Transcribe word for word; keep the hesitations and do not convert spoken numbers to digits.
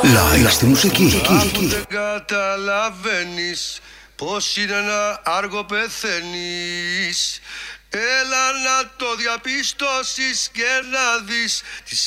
Live στη μουσική. Αν δεν καταλαβαίνεις πως είναι ένα άργο πεθαίνεις, έλα να το διαπιστώσεις και να δεις τις